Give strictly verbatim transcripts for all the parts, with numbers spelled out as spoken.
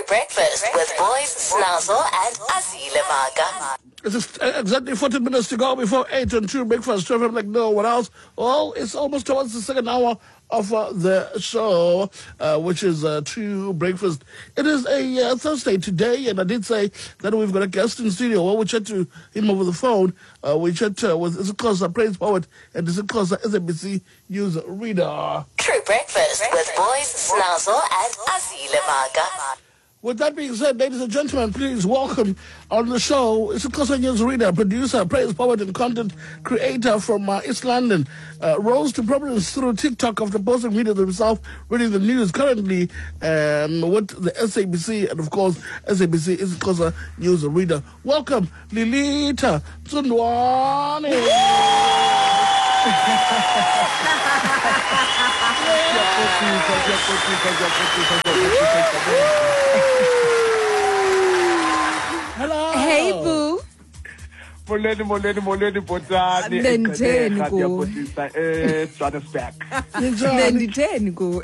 Breakfast with Boys Snazo and Azile Maga. It's exactly fourteen minutes to go before eight and two breakfast. I'm like, no, what else? Well, it's almost towards the second hour of uh, the show, uh, which is uh, two breakfast. It is a uh, Thursday today, and I did say that we've got a guest in studio. Well, we chat to him over the phone. Uh, we chat uh, with Isikosa, praise poet, and Isikosa, S A B C news reader. True Breakfast with Boys Snazo and Azile Maga. With that being said, ladies and gentlemen, please welcome on the show Isikosa news reader, producer, praise poet, and content creator from uh, East London. Uh, rose to prominence through TikTok after posting videos of himself reading the news. Currently um, with the S A B C, and of course, S A B C Isikosa news reader. Welcome, Lilita Tsundwane. Hello. Hey, boo. Molweni molweni molweni botani Nendeni ku. ngiyabotisa eh Johannesburg. Nenditheni ku.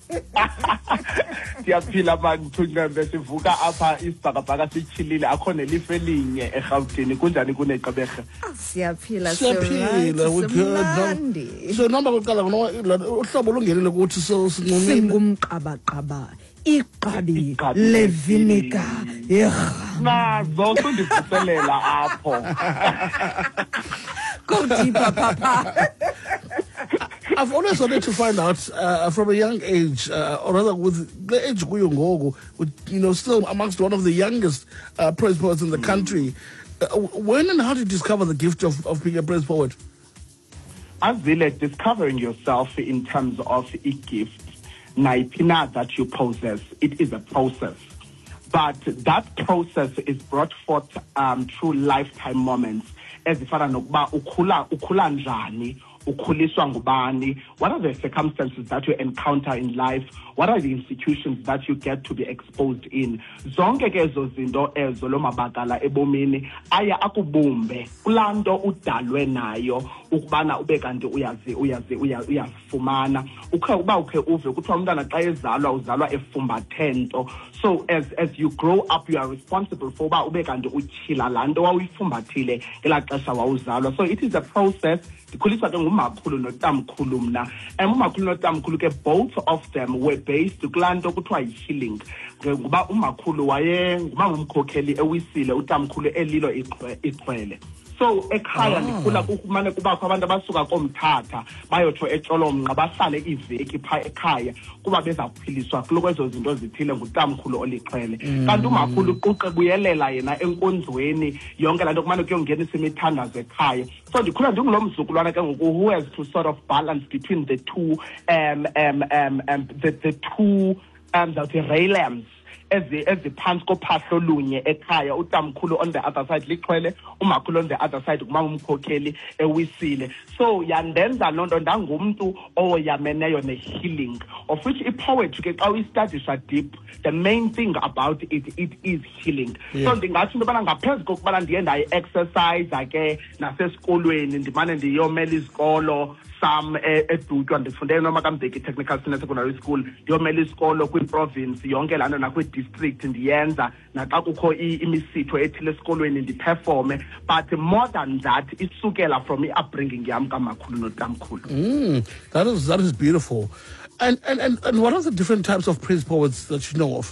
Siyaphila manje thunqembe sivuka apha isibhakabhaka sichilile akho nelife elinye eGauteng kunjani kuneqebege. Siyaphila Siyaphila we good. So noma kuqala ngoba uhlobo lungenile ukuthi so sinqumile. Singumqabaqaba. Iqabi levinika yega. Nazo sundivuselela apho. Go deeper, papa. I've always wanted to find out uh, from a young age, uh, or rather with the age kuyo ngoku, with, you know, still amongst one of the youngest uh, praise poets in the country. Uh, when and how did you discover the gift of, of being a praise poet? Azile, discovering yourself in terms of a gift, naipina that you possess, it is a process. But that process is brought forth um, through lifetime moments. As if I ukba ukula ukula njani, ukhuliswa ngubani. What are the circumstances that you encounter in life? What are the institutions that you get to be exposed in? Zonke ke ezo zinto ezo lo mabakala ebomini aya akubumbe kulanto udalwe nayo ukubana ube kanti uyazi uyazi uyafumana ukhe uba ukhe uve kuthiwa umntana xa ezalwa uzalwa efumbathento. So as as you grow up you are responsible for uba ube kanti utyhila lanto wawuyifumbathile ngela xesha wawuzalwa. So it is a process. Ndikhuliswa ke ngumakhulu notamkhulu mna. And umakhulu notamkhulu ke both of them were based kulanto kuthiwa yi-healing. Ngoba umakhulu waye nguba ngumkhokheli ewisile utamkhulu elilo ixhwele. So ekhaya ndikhula kumane kubakho abantu abasuka komthatha bayotsho eTsholomanqa bahlale iveki pha ekhaya kuba bezaphiliswa kulokwezo zinto zithile ngutamkhulu olixhwele. Kanti umakhulu uquqe buyelela yena enkonzweni yonke lanto kumane kuyongenisa imithandazo ekhaya. So ndikhula ndingulo mzukulwana ke ngoku who has to sort of balance between the two um um um, um the, the two um the realms. As the as the pants go phahlo lunye ekhaya utamkhulu on the other side lixhwele umakhulu on the other side kumama umkhokheli ewisile. So yandenza lonto ndangumntu oyameneyo ne-healing of which i-poetry ke xa uyistudisha deep the main thing about it it is healing. Yeah. So ndingathi into yobana ngaphezu kokubana ndiye ndayi-exercise ke nasesikolweni ndimane ndiyomela izikolo sam edutywa ndifunde noma kaMbeki Technical Senior Secondary School ndiyomela isikolo kwi-province yonke laa nto nakwi-district ndiyenza naxa kukho imisitho ethile esikolweni ndiperforme. But more than that isukela from i-upbringing yam kamakhulu notamkhulu. Mm, that is that is beautiful. And, and and and what are the different types of praise poets that you know of?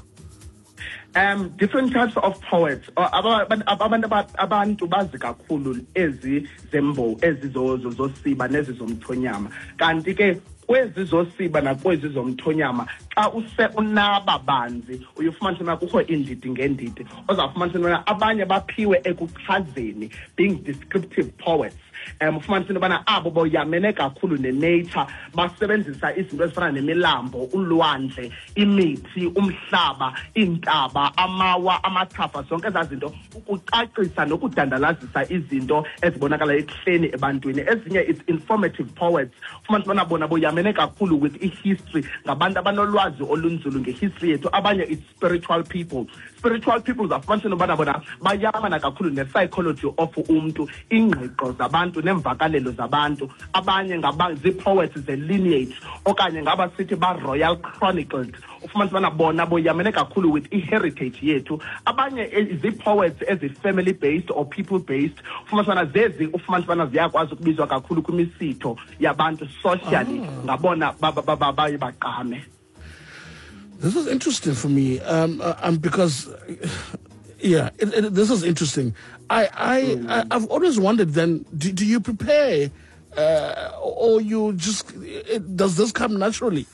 Um, different types of poets. Abantu abantu bazi kakhulu ezi zembo ezi zosiba nezi zomthonyama. Kanti ke kwezi zosiba nakwezi zomthonyama xa use unaba banzi uyofumanisa kukho indidi ngendidi ozafumanisa abanye baphiwe ekuchazeni being descriptive poets. Um ufumanisa ubana abo boyamene kakhulu ne-nature basebenzisa izinto ezifana nemilambo ulwandle imithi umhlaba iintaba amawa amathafa zonke ezazinto ukucacisa nokudandalazisa izinto ezibonakala ekuhleni ebantwini. Ezinye it's informative poets ufumanisa ubana bona boyamene kakhulu with i-history ngabantu abanolwazi olunzulu ngehistory yethu. Abanye it's spiritual people. Spiritual people zafumanisa ubana bona bayamana kakhulu ne-psychology of umntu ingqiqo zabantu zabantu nemvakalelo zabantu. Abanye ngaba zii-poets ze-lineage okanye ngaba sithi ba-royal chronicled. Ufumanise ubana bona boyamene kakhulu with i-heritage yethu. Abanye zii-poets ezi-family based or people based. Ufumanise ubana zezi ufumanise ubana ziyakwazi ukubizwa kakhulu kwimisitho yabantu socially ngabona baye baqame. This is interesting for me, um, uh, um because, uh, yeah, it, it, this is interesting. I, I, mm. I, I've always wondered. Then, do, do you prepare, uh, or you just it, does this come naturally?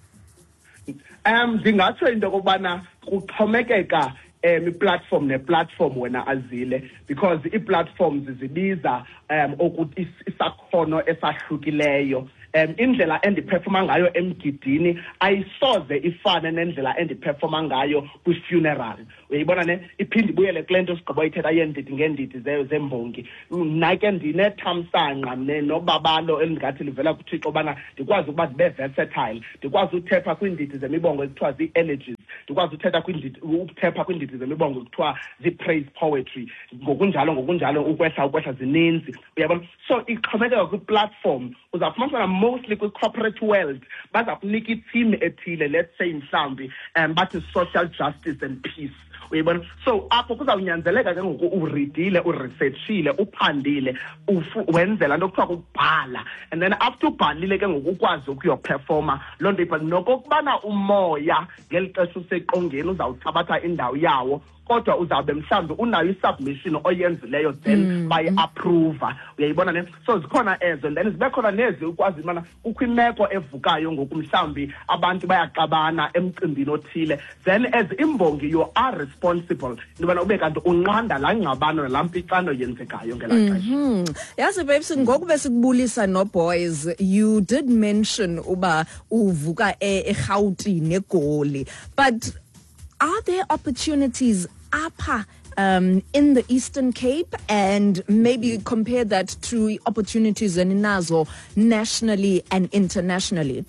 Um, ndingatsho into okubana kuxhomekeka um i-platform ne-platform wena Azile, because i-platforms zibiza um ukuthi isakhono esahlukileyo. Um indlela endiperforma ngayo emgidini ayisoze ifane nendlela endiperforma ngayo kwi-funeral. Uyayibona ne iphinde ibuyele kule nto sigqiba ithetha yendidi ngendidi zembongi. Nake ndinethamsanqa nobabalo elingathi livela kuThixo ubana ndikwazi ukuba zibe versatile, ndikwazi uthepha kwiindidi zemibongo ekuthiwa zii-elegies, ndikwazi uthetha kwindidi ukuthepha kwindidi zemibongo ekuthiwa zii-praise poetry, ngokunjalo ngokunjalo ukwehla ukwehla zininzi. Uyabona, so ixhomekeka kwi-platform. Uzafumana mostly kwi-corporate world bazakunika i-theme ethile, let's say mhlawumbi um bathi social justice and peace. Uyabona, so apho kuzawunyanzeleka ke ngoku uridile, uresearchile, uphandile, wenzela into kuthiwa kubhala, and then after ubhalile ke ngoku ukwazi ukuyoperforma loo nto ibhali nokokubana umoya ngeli xesha useqongeni uzawuthabatha indawo yawo, kodwa uzawube mhlawumbi unayo i-submission oyenzileyo then bayi-approva. Uyayibona ne, so zikhona ezo, and then zibe khona nezi ukwazi ubana kukho imeko evukayo ngoku mhlawumbi abantu bayaxabana emcimbini othile, then as imbongi you are responsible intobana ube kanti unqanda laa ngxabano nalaa mpixano yenzekayo ngelaa xesha. Yazi babes, ngoku besikubulisa no-boys, you did mention uba uvuka eRhawutini eGoli, but are there opportunities apha um, in the Eastern Cape, and maybe compare that to opportunities eninazo nationally and internationally?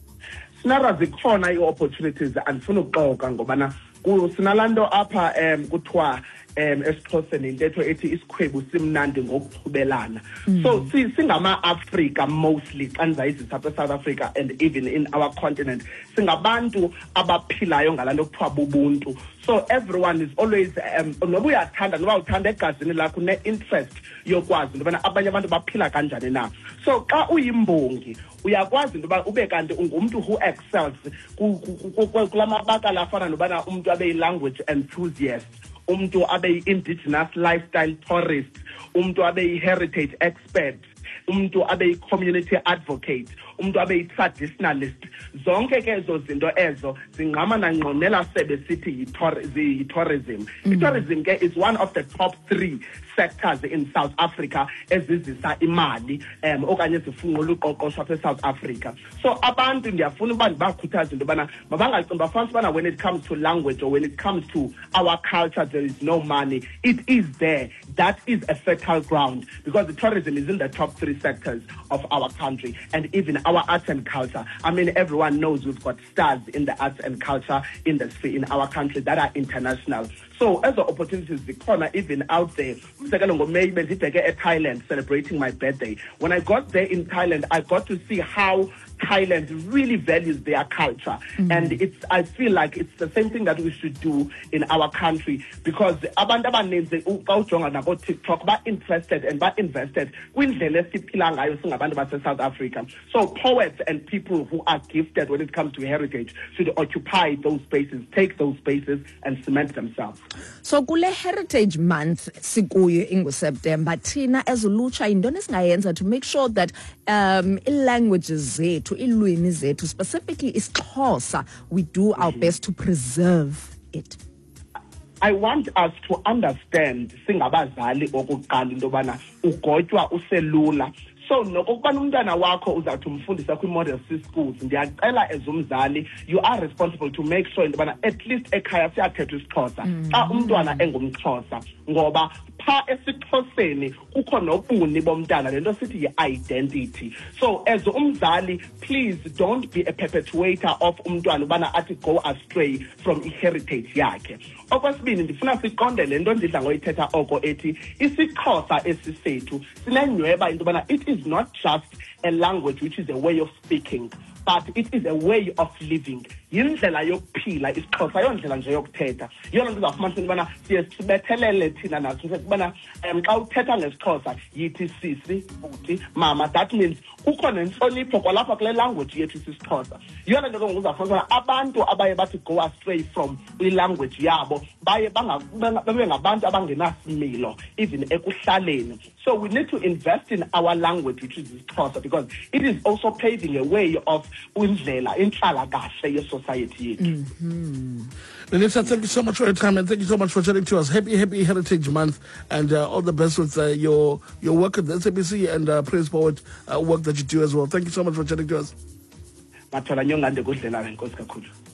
Sinara zikhona i-opportunities andifuna ukuxoka ngobana sinalanto apha um kuthiwa um esiXhoseni intetho ethi isikhwebu simnandi ngokuthubelana. So singama-Afrika mostly xa ndizayizisa apha eSouth Africa and even in our continent singabantu abaphilayo ngalaa nto kuthiwa bubuntu. So everyone is always um noba uyathanda noba uthanda egazini lakho ne-interest yokwazi into yobana abanye abantu baphila kanjani na. So xa uyimbongi uyakwazi into yoba ube kanti ungumntu who excels kula mabakala afana nobana umntu abe yi-language enthusiast, umntu abe yi-indigenous lifestyle tourist, umntu abe yi-heritage expert, umntu abe yi-community advocate, umntu abe yi-traditionalist. Zonke ke ezo zinto ezo zingqama nangqonela sebe sithi yi-tourism. I-tourism ke is one of the top three sectors in South Africa ezizisa imali um okanye ezifunqula uqoqosho apha eSouth Africa. So abantu ndiyafuna uba ndibakhuthaze into yobana mabangacingi bafanisa ubana when it comes to language or when it comes to our culture there is no money. It is there. That is a fertile ground because the tourism is in the top three sectors of our country, and even our arts and culture. I mean, everyone knows we've got stars in the arts and culture industry in our country that are international. So as the opportunities zikhona even out there. Umzekelo ngoMeyi bendibheke eThailand celebrating my birthday. When I got there in Thailand, I got to see how Thailand really values their culture. Mm-hmm. And it's, I feel like it's the same thing that we should do in our country, because abantu abaninzi xa ujonga nabo TikTok ba interested and ba invested kwindlela esiphila ngayo singabantu base South Africa. So poets and people who are gifted when it comes to heritage should occupy those spaces, take those spaces and cement themselves. So kule Heritage Month sikuyo ingu-September, thina as ulutsha yintoni esingayenza to make sure that um i-languages zethu, ilwimi zethu, specifically isiXhosa, we do our best to preserve it? I want us to understand singabazali okokuqala into yobana ugotywa uselula. So nokubana umntana wakho uzawuthi umfundisa kwi-model C schools, ndiyacela as umzali you are responsible to make sure into yobana at least ekhaya siyathethwa isiXhosa xa umntwana engumXhosa, ngoba pha esiXhoseni kukho nobuni bomntana, lento sithi yi-identity. So as umzali, please don't be a perpetuator of umntwana ubana athi go astray from i-heritage yakhe. Okwesibini, ndifuna siqonde le nto ndidla ngoyithetha oko ethi isiXhosa esisethu sinenyweba into yobana it is not just a language which is a way of speaking, but it is a way of living. Yindlela yokuphila isiXhosa, ayondlela nje yokuthetha. Yona nto uzawufumanisa into yobana siye sibethelele thina naso sithi ubana um xa uthetha ngesiXhosa yithi sisi, buti, mama. That means kukho nentlonipho kwalapha kule language yethu isiXhosa. Yona nto ke ngoku uzawufumanisa abantu abaye bathi go astray from i-language yabo baye babe ngabantu abangenasimilo even ekuhlaleni. So we need to invest in our language, which is isiXhosa, because it is also paving a way of indlela inhlalakahle ye-society yethu. Lenisa, thank you so much for your time, and thank you so much for chatting to us. Happy, happy Heritage Month, and uh, all the best with uh, your your work at the S A B C and uh, Praise Forward uh, work that you do as well. Thank you so much for chatting to us. Mathola nyongande kudlela nkosi kakhulu.